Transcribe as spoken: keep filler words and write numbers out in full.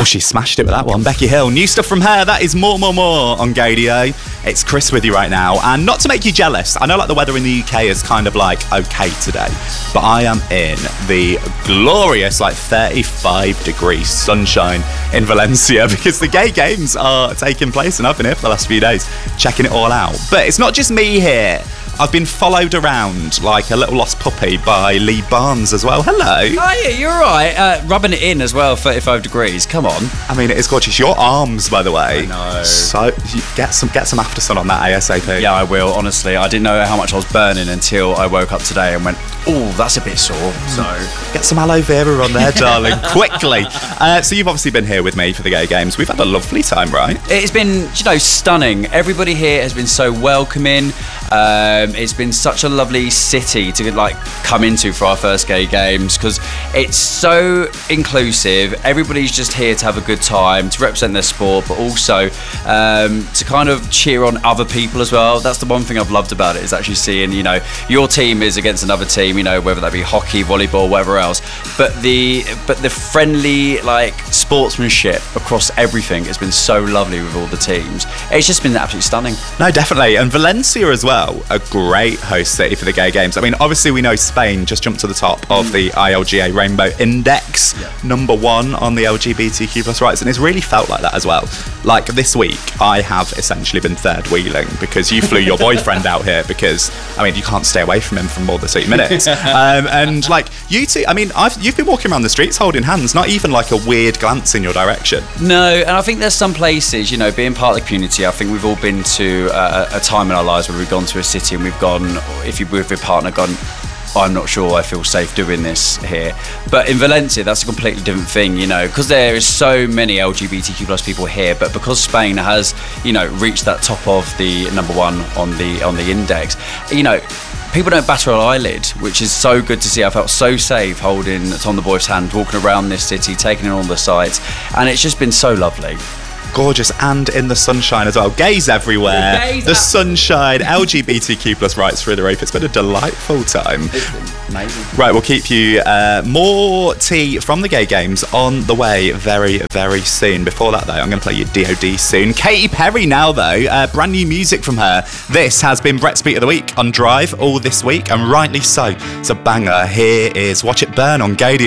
she smashed it with that one. Becky Hill, new stuff from her. That is More, More, More on Gaydio. It's Chris with you right now. And not to make you jealous, I know like the weather in the U K is kind of like okay today, but I am in the glorious like thirty-five degree sunshine in Valencia because the Gay Games are taking place and I've been here for the last few days checking it all out. But it's not just me here. I've been followed around like a little lost puppy by Lee Barnes as well. Hello. Oh yeah, you're right. Uh, rubbing it in as well, thirty-five degrees. Come on. I mean, it is gorgeous. Your arms, by the way. I know. So you get some get some after sun on that ASAP. Yeah, I will. Honestly, I didn't know how much I was burning until I woke up today and went, "Oh, that's a bit sore." So get some aloe vera on there, darling, quickly. Uh, so you've obviously been here with me for the Gay Games. We've had a lovely time, right? It's been, you know, stunning. Everybody here has been so welcoming. Um, it's been such a lovely city to like come into for our first Gay Games because it's so inclusive. Everybody's just here to have a good time, to represent their sport, but also um, to kind of cheer on other people as well. That's the one thing I've loved about it, is actually seeing, you know, your team is against another team, you know, whether that be hockey, volleyball, whatever else. But the but the friendly like sportsmanship across everything has been so lovely with all the teams. It's just been absolutely stunning. No, definitely. And Valencia as well. A great host city for the Gay Games. I mean, obviously we know Spain just jumped to the top of mm. the I L G A Rainbow Index, yeah. number one on the L G B T Q plus rights, and it's really felt like that as well. Like this week, I have essentially been third wheeling because you flew your boyfriend out here because, I mean, you can't stay away from him for more than two minutes. um, and like you two, I mean, I've, you've been walking around the streets holding hands, not even like a weird glance in your direction. No, and I think there's some places, you know, being part of the community, I think we've all been to uh, a time in our lives where we've gone to a city and we've gone, if you're with your partner, gone, I'm not sure I feel safe doing this here. But in Valencia, that's a completely different thing, you know, because there is so many L G B T Q plus people here, but because Spain has, you know, reached that top of the number one on the on the index, you know, people don't batter an eyelid, which is so good to see. I felt so safe holding Tom the Boy's hand, walking around this city, taking in all the sights, and it's just been so lovely. Gorgeous, and in the sunshine as well. Gays everywhere. Gays the up. sunshine, L G B T Q plus rights through the roof. It's been a delightful time. It's been amazing. Right, we'll keep you uh, more tea from the Gay Games on the way very, very soon. Before that, though, I'm going to play you D O D soon. Katy Perry now, though. Uh, brand new music from her. This has been Brett's Beat of the Week on Drive all this week, and rightly so. It's a banger. Here is Watch It Burn on Gaydio.